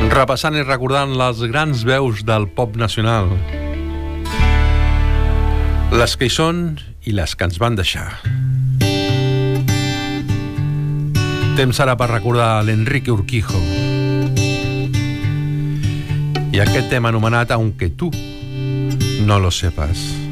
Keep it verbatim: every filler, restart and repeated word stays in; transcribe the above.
Repassant i recordant les grans veus del pop nacional, les que hi són i les que ens van deixar. Temps ara per recordar l'Enrique Urquijo i aquest tema anomenat Aunque tú no lo sepas.